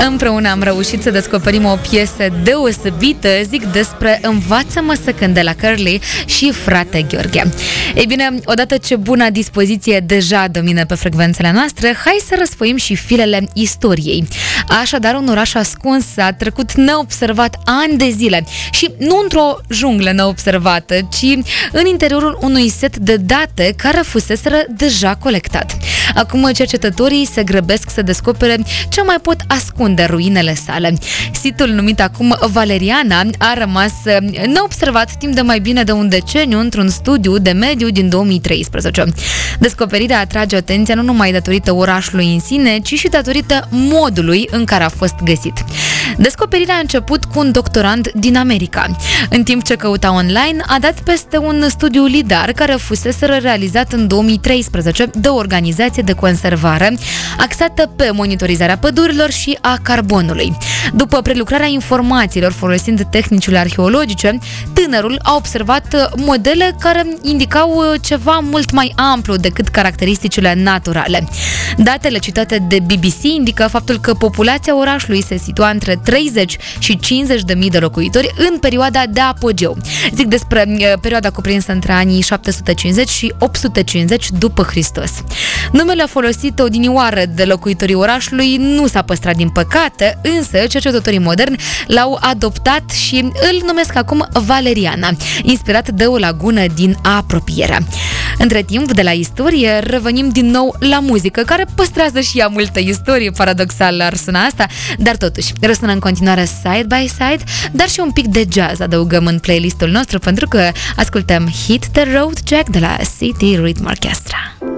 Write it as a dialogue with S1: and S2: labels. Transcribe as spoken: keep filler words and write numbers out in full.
S1: Împreună am reușit să descoperim o piesă deosebită, zic despre Învață-mă să cânt de la Curly și Frate Gheorghe. Ei bine, odată ce buna dispoziție deja domină pe frecvențele noastre, hai să răsfoim și filele istoriei. Așadar, un oraș ascuns a trecut neobservat ani de zile și nu într-o junglă neobservată, ci în interiorul unui set de date care fuseseră deja colectat. Acum cercetătorii se grăbesc să descopere ce mai pot ascunde ruinele sale. Situl numit acum Valeriana a rămas neobservat timp de mai bine de un deceniu într-un studiu de mediu din două mii treisprezece. Descoperirea atrage atenția nu numai datorită orașului în sine, ci și datorită modului în care a fost găsit. Descoperirea a început cu un doctorand din America. În timp ce căuta online, a dat peste un studiu LIDAR care fusese realizat în două mii treisprezece de o organizație de conservare axată pe monitorizarea pădurilor și a carbonului. După prelucrarea informațiilor folosind tehnicile arheologice, tânărul a observat modele care indicau ceva mult mai amplu decât caracteristicile naturale. Datele citate de B B C indică faptul că populația orașului se situa între treizeci și cincizeci de mii de locuitori în perioada de apogeu. Zic despre perioada cuprinsă între anii șapte sute cincizeci și opt sute cincizeci după Hristos. Numele folosit odinioară de locuitorii orașului nu s-a păstrat din păcate, însă cercetătorii moderni l-au adoptat și îl numesc acum Valeriana, inspirat de o lagună din apropiere. Între timp, de la istorie, revenim din nou la muzică, care păstrează și ea multă istorie, paradoxal ar suna asta, dar totuși răsună în continuare Side by Side, dar și un pic de jazz adăugăm în playlistul nostru, pentru că ascultăm Hit the Road Jack de la City Rhythm Orchestra.